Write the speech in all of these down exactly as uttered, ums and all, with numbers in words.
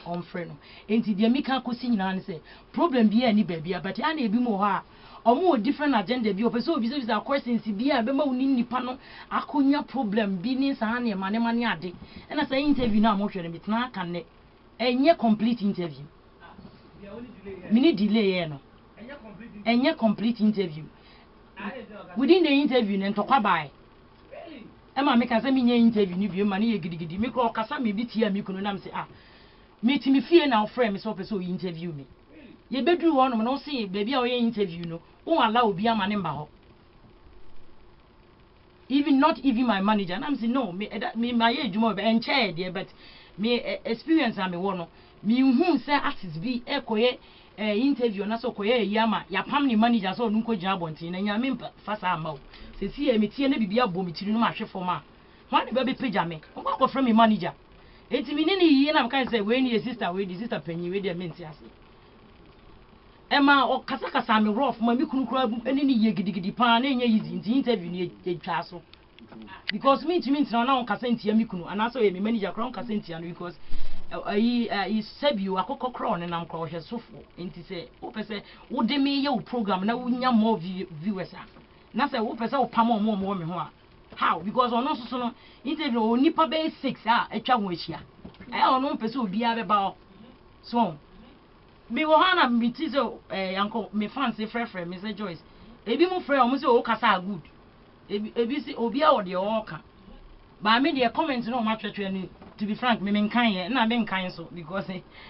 on friend enti de mika kosi nyina ne say problem bi ani ba bia but ana ebi mo ha omo different agenda bi opese obi say bisa questions bi a be ma woni nipa no akonya problem bi ni sa na ma ne ma ne ade na say interview na mo hwere mitna kan ne enye complete interview mini delay ye no enye complete interview within the interview ne ntokwa bai Emma make as a mini interview ni bi ma ne ye gidigidi me ko kasa me bi tia me kunu na me say ah me ti me fie na ofre me so person interview me ye bedru wo no no say baby a we interview no won allow obi ama ne mba ho even not even my manager and I'm say no me me my ejuma be enche there but me experience am me wo no me hu say artist bi ekoye interview na so koye yama ya pam ni manager so no ko gina bontin na nya me fa sa ama o se si e me tie na bibia bo me tiri no ma hwe fo ma ho na be page ame o ko from me manager enti me ni ni yi na kan say we ni sister we the sister panyi we dey menti ase Emma o kasa kasa me rough ma me kunu kura eni ni ye gidigidi pa na enye easy nti interview ni e twa so because me to me ntina na on kasa ntia me kunu ana so ye me manager kura on kasa ntia no because ayi ayi sabio akokọ kro ne nam kro hwe sofo nti se wo pese wo de me ye wo program na wo nya more viewers a na se wo pese wo pam o mo mo me ho a how because ono so so no interview o nipa be six a atwa ho ahia e ono pese obi a be ba so me wo hana me ti se eh yanko me fans e frefre me say Joyce ebi mu frɛ o mo say o kasa good ebi ebi si obi a wo de o ka ba me de comment no ma twetwe ni to be frank me menkan ye na me nkan so because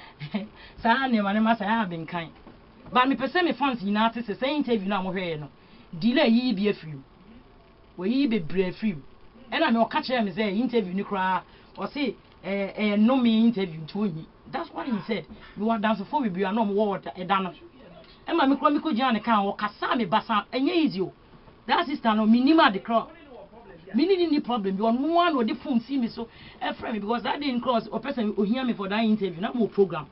sa na ma ma sa ha be nkan ba me pese me fans nyina te se interview na mo hwe no delay yi bi afiri we yi be bre afiri e na me o ka kire me say interview ni kra o say eh eh no me interview to yi that's what he said we want dance for we be no mo word e da no e ma me kra me ko gina ne kan o kasa me basa enye easy o that sister no minima de kra Mini ni problem. You no one or the phone see me so a friend because that didn't cross or person who hear me for that interview. Not more program.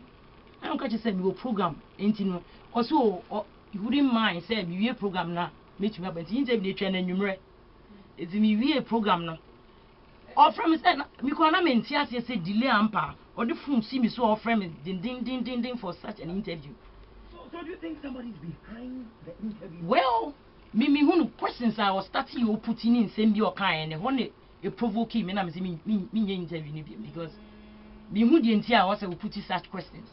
I don't catch you say me program. Ain't you? Also, you wouldn't mind say me program now. Meet me up and interview train and numerate. It's me we a program now. Or from me say me ko na me ntia say delay ampa or the phone see me so or friend me ding ding ding ding ding for such an interview. So, so do you think somebody's behind the interview? Well. Me me who questions I was starting you putting in same be or kind and one a provoke me na me me me interview ni because me who the entire was I will put such questions.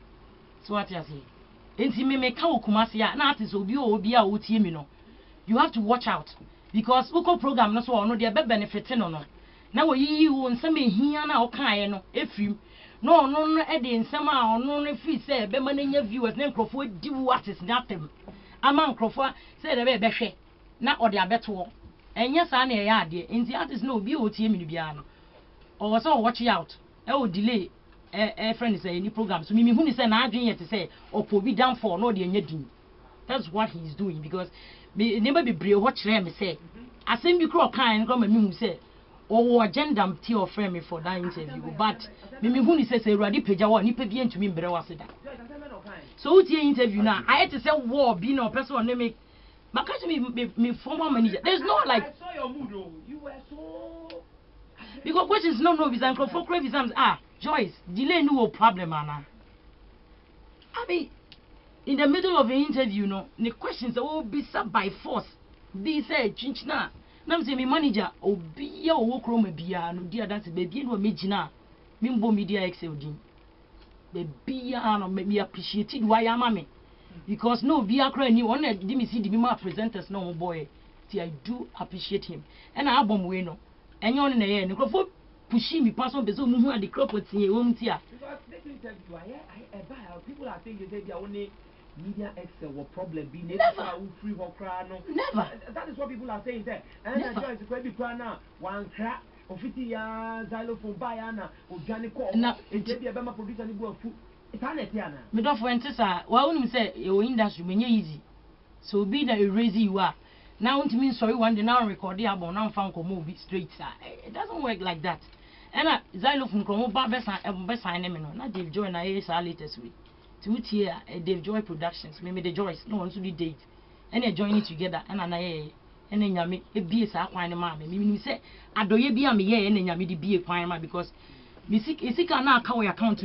So what you say? Enti me me ka okumasi ya na artist obi obi a otie me no. You have to watch out because uko program no so no dey be benefit no no. Na wo yi wo nsem ehia na o kan no efrim. No no no e dey nsem a ono no free say be ma na nya viewers na nkrofo di wo artist na atem. Ama nkrofo say dey be hwe na ode abeto enye sa na e ya ade enti artist no obi otie me no bia no o so watch out e o delay eh eh friend say any program so me me hu ni say na adwen yet say opo bi down for no de enya din. That's what he's doing because me never be brave what kire me say asem bi kro kan nko ma me hu say o agenda mti o friend me for that interview but me me hu ni say say urade pagya wo nipa bi entumi mbre wase da. So utie interview now I had to say war be no person on me but catch me me, me former manager there's no like I saw your mood though. You were so because questions no no visa for crave exams ah Joyce delay no problem ana I mean in the middle of the interview no the questions will be sub by force be say chinchina na me say me manager obi ya wo kro ma bia no dia dance baby no me gina me mbo media excel din baby ya no me appreciate why am me because no be akra ni one dey me see the me presenters no boy see I do appreciate him and I album we no enye on na ye no crofo pushi me pass on bezo mu hu ade crop tie wo mti a because they interview I I people are saying they are only media excel what problem be never free for cry no never that is what people are saying there and I join to be cry now one crack ofiti ya xylophone buy na odwane call na e dey be ma producer ni bu afu internet ya na me don for entisa wa wonu say e o industry menye easy so be na erase you are now want me sorry one day now record the album now fan ko mo be straight sir it doesn't work like that and uh, xylophone ko mo ba be san e be san me no na Dave Joy na e sa latest week to here uh, Dave Joy Productions me me the Joyce no one to the date and they join it together and na ye and nyame e bie sa kwan ne ma me me say adoye bia me ye e nyame de bie kwan ma because me sika na aka we account